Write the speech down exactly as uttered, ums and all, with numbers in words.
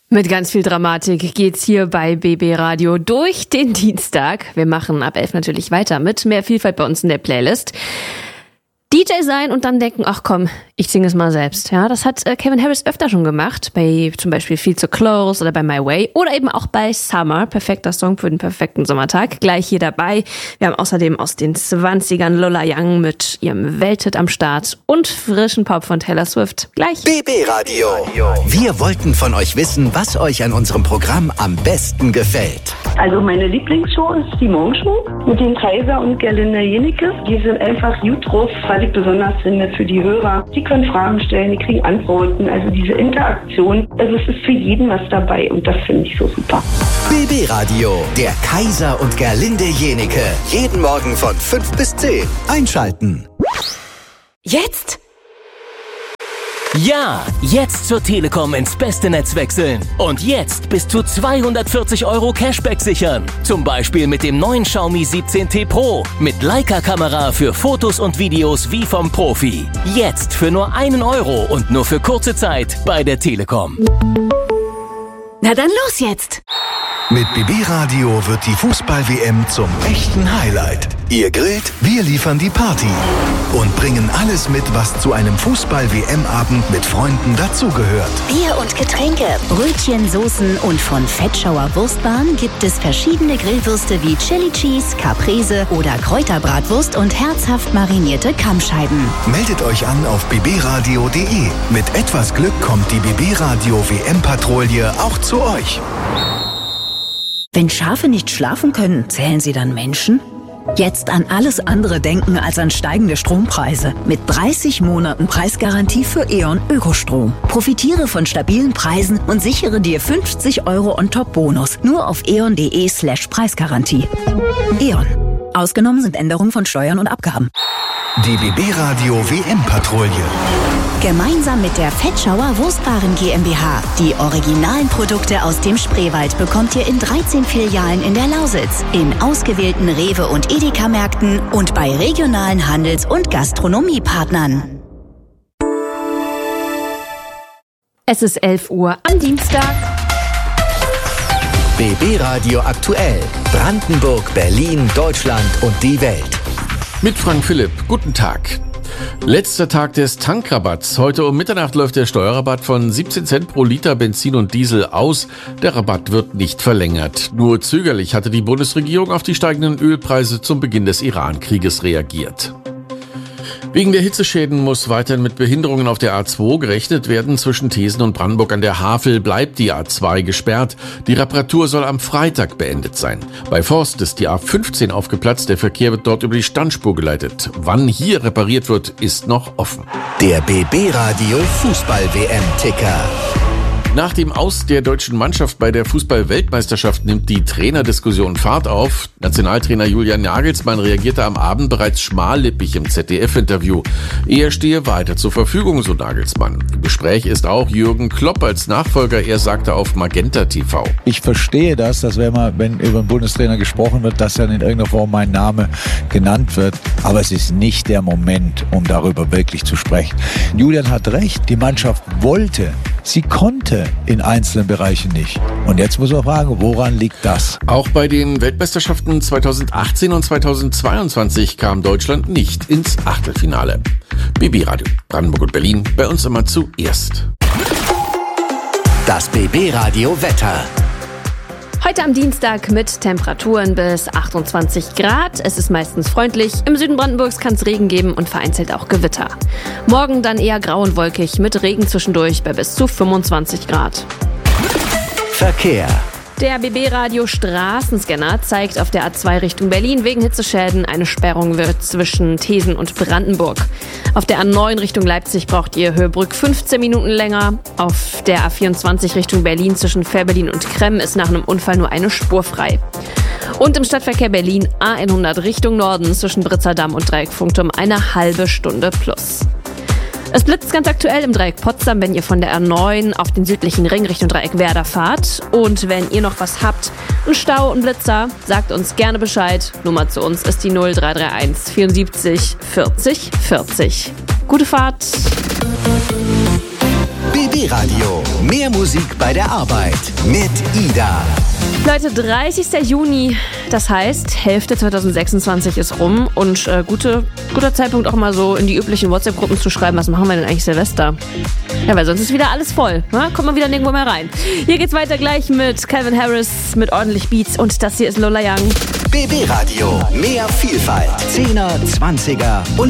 Mit ganz viel Dramatik geht's hier bei B B Radio durch den Dienstag. Wir machen ab elf natürlich weiter mit mehr Vielfalt bei uns in der Playlist. D J sein und dann denken, ach komm, ich singe es mal selbst. Ja, das hat äh, Calvin Harris öfter schon gemacht, bei zum Beispiel Feel So Close oder bei My Way oder eben auch bei Summer, perfekter Song für den perfekten Sommertag. Gleich hier dabei. Wir haben außerdem aus den zwanzigern Lola Young mit ihrem Welthit am Start und frischen Pop von Taylor Swift. Gleich. B B Radio. Wir wollten von euch wissen, was euch an unserem Programm am besten gefällt. Also meine Lieblingsshow ist die Morgenshow mit den Kaiser und Gerlinde Jenecke. Die sind einfach gut drauf, was ich besonders finde für die Hörer. Die können Fragen stellen, die kriegen Antworten. Also diese Interaktion, also es ist für jeden was dabei und das finde ich so super. B B Radio, der Kaiser und Gerlinde Jenecke. Jeden Morgen von fünf bis zehn. Einschalten. Jetzt? Ja, jetzt zur Telekom ins beste Netz wechseln. Und jetzt bis zu zweihundertvierzig Euro Cashback sichern. Zum Beispiel mit dem neuen Xiaomi siebzehn T Pro. Mit Leica-Kamera für Fotos und Videos wie vom Profi. Jetzt für nur einen Euro und nur für kurze Zeit bei der Telekom. Na dann los jetzt! Mit B B Radio wird die Fußball-W M zum echten Highlight. Ihr grillt, wir liefern die Party und bringen alles mit, was zu einem Fußball-W M-Abend mit Freunden dazugehört. Bier und Getränke, Brötchen, Soßen und von Fettschauer Wurstbahn gibt es verschiedene Grillwürste wie Chili Cheese, Caprese oder Kräuterbratwurst und herzhaft marinierte Kammscheiben. Meldet euch an auf b b radio punkt d e. Mit etwas Glück kommt die B B Radio W M-Patrouille auch zu euch. Wenn Schafe nicht schlafen können, zählen sie dann Menschen? Jetzt an alles andere denken als an steigende Strompreise. Mit dreißig Monaten Preisgarantie für E.ON Ökostrom. Profitiere von stabilen Preisen und sichere dir fünfzig Euro On-Top-Bonus. Nur auf e o n punkt d e slash Preisgarantie. E.ON. Ausgenommen sind Änderungen von Steuern und Abgaben. Die B B Radio W M-Patrouille. Gemeinsam mit der Fettschauer Wurstwaren GmbH. Die originalen Produkte aus dem Spreewald bekommt ihr in dreizehn Filialen in der Lausitz, in ausgewählten Rewe- und Edeka-Märkten und bei regionalen Handels- und Gastronomiepartnern. Es ist elf Uhr am Dienstag. B B Radio aktuell. Brandenburg, Berlin, Deutschland und die Welt. Mit Frank Philipp. Guten Tag. Letzter Tag des Tankrabatts. Heute um Mitternacht läuft der Steuerrabatt von siebzehn Cent pro Liter Benzin und Diesel aus. Der Rabatt wird nicht verlängert. Nur zögerlich hatte die Bundesregierung auf die steigenden Ölpreise zum Beginn des Iran-Krieges reagiert. Wegen der Hitzeschäden muss weiterhin mit Behinderungen auf der A zwei gerechnet werden. Zwischen Thesen und Brandenburg an der Havel bleibt die A zwei gesperrt. Die Reparatur soll am Freitag beendet sein. Bei Forst ist die A fünfzehn aufgeplatzt. Der Verkehr wird dort über die Standspur geleitet. Wann hier repariert wird, ist noch offen. Der B B Radio Fußball-W M-Ticker. Nach dem Aus der deutschen Mannschaft bei der Fußball-Weltmeisterschaft nimmt die Trainerdiskussion Fahrt auf. Nationaltrainer Julian Nagelsmann reagierte am Abend bereits schmallippig im Z D F-Interview. Er stehe weiter zur Verfügung, so Nagelsmann. Im Gespräch ist auch Jürgen Klopp als Nachfolger. Er sagte auf Magenta T V. Ich verstehe das, dass wenn, man, wenn über einen Bundestrainer gesprochen wird, dass dann in irgendeiner Form mein Name genannt wird. Aber es ist nicht der Moment, um darüber wirklich zu sprechen. Julian hat recht, die Mannschaft wollte, sie konnte in einzelnen Bereichen nicht. Und jetzt muss man fragen, woran liegt das? Auch bei den Weltmeisterschaften zweitausendachtzehn und zweitausendzweiundzwanzig kam Deutschland nicht ins Achtelfinale. B B Radio, Brandenburg und Berlin, bei uns immer zuerst. Das B B Radio Wetter. Heute am Dienstag mit Temperaturen bis achtundzwanzig Grad. Es ist meistens freundlich. Im Süden Brandenburgs kann es Regen geben und vereinzelt auch Gewitter. Morgen dann eher grau und wolkig mit Regen zwischendurch bei bis zu fünfundzwanzig Grad. Verkehr. Der B B-Radio Straßenscanner zeigt auf der A zwei Richtung Berlin wegen Hitzeschäden eine Sperrung wird zwischen Thesen und Brandenburg. Auf der A neun Richtung Leipzig braucht ihr Höhebrück fünfzehn Minuten länger. Auf der A vierundzwanzig Richtung Berlin zwischen Fehrbellin und Kremm ist nach einem Unfall nur eine Spur frei. Und im Stadtverkehr Berlin A hundert Richtung Norden zwischen Britzerdamm und Dreieck Funktum eine halbe Stunde plus. Es blitzt ganz aktuell im Dreieck Potsdam, wenn ihr von der A neun auf den südlichen Ring Richtung Dreieck Werder fahrt. Und wenn ihr noch was habt, einen Stau, einen Blitzer, sagt uns gerne Bescheid. Nummer zu uns ist die null drei drei eins vierundsiebzig vierzig vierzig. Gute Fahrt! B B B B-Radio. Mehr Musik bei der Arbeit mit Ida. Leute, dreißigster Juni, das heißt, Hälfte zwanzig sechsundzwanzig ist rum und äh, gute, guter Zeitpunkt auch mal so in die üblichen WhatsApp-Gruppen zu schreiben, was machen wir denn eigentlich Silvester? Ja, weil sonst ist wieder alles voll, ne? Kommt man wieder nirgendwo mehr rein. Hier geht's weiter gleich mit Calvin Harris mit ordentlich Beats und das hier ist Lola Young. B B-Radio, mehr Vielfalt, Zehner, Zwanziger und